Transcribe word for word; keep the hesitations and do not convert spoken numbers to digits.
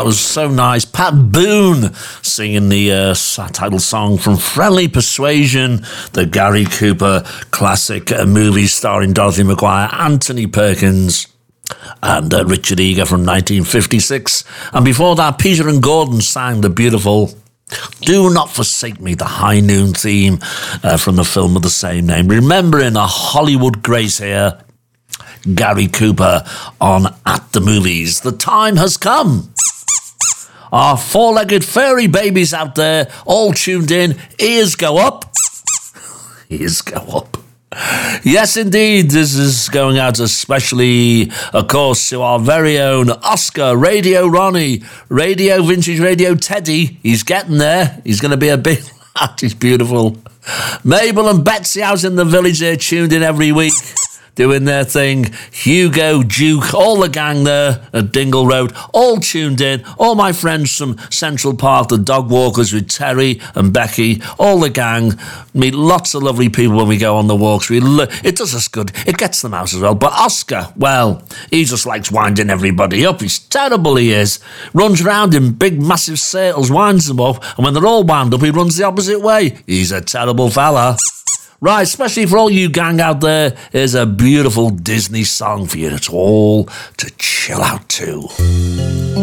that was so nice. Pat Boone singing the uh, title song from Friendly Persuasion, the Gary Cooper classic uh, movie starring Dorothy McGuire, Anthony Perkins, and uh, Richard Eager from nineteen fifty-six. And before that, Peter and Gordon sang the beautiful Do Not Forsake Me, the High Noon theme uh, from the film of the same name. Remembering a Hollywood grace here, Gary Cooper on At the Movies. The time has come. Our four-legged furry babies out there, all tuned in, ears go up. Ears go up. Yes, indeed, this is going out especially, of course, to our very own Oscar, Radio Ronnie, Radio Vintage Radio Teddy. He's getting there. He's going to be a big lad. He's beautiful. Mabel and Betsy out in the village, they're tuned in every week, doing their thing. Hugo, Duke, all the gang there at Dingle Road, all tuned in. All my friends from Central Park, the dog walkers with Terry and Becky, all the gang. Meet lots of lovely people when we go on the walks. We lo- it does us good. It gets them out as well. But Oscar, well, he just likes winding everybody up. He's terrible, he is. Runs around in big, massive circles, winds them up, and when they're all wound up, he runs the opposite way. He's a terrible fella. Right, especially for all you gang out there, here's a beautiful Disney song for you. It's all to chill out to.